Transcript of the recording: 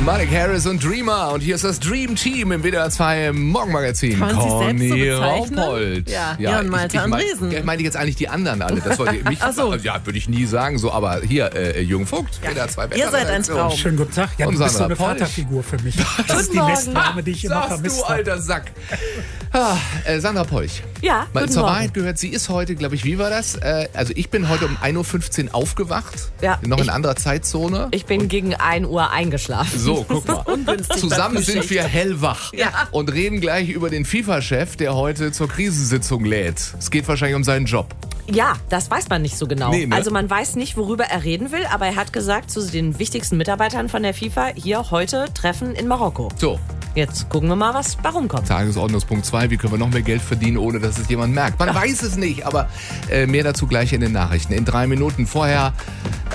Malik Harris und Dreamer. Und hier ist das Dream Team im WDR 2 Morgenmagazin. Kann man sich selbst so bezeichnen? Raupold. Ja, und Malte Andresen. Ich meine jetzt eigentlich die anderen alle. Das wollte mich. Ach so. Ja, würde ich nie sagen so. Aber hier, Jürgen Vogt, WDR 2 Ihr seid ein Traum. Schönen guten Tag. Ja, Und du bist so Sandra eine Polch. Vaterfigur für mich. Das ist die Morgen. Nestname, die ich immer Sagst vermisst du, habe. alter Sack. Sandra Polch. Ja, Mal guten zur Morgen. Wahrheit gehört, sie ist heute, glaube ich, wie war das? Also ich bin heute um 1.15 Uhr aufgewacht. Ja, Noch in anderer Zeitzone. Ich bin gegen 1 Uhr eingeschlafen. So, guck mal. Ungünstig, Zusammen das sind Geschichte. wir hellwach und reden gleich über den FIFA-Chef, der heute zur Krisensitzung lädt. Es geht wahrscheinlich um seinen Job. Ja, das weiß man nicht so genau. Nee, ne? Also man weiß nicht, worüber er reden will, aber er hat gesagt zu den wichtigsten Mitarbeitern von der FIFA, hier heute Treffen in Marokko. So, Jetzt gucken wir mal, was bei rumkommt. Tagesordnungspunkt 2. Wie können wir noch mehr Geld verdienen, ohne dass es jemand merkt? Man weiß es nicht, aber mehr dazu gleich in den Nachrichten. In 3 Minuten vorher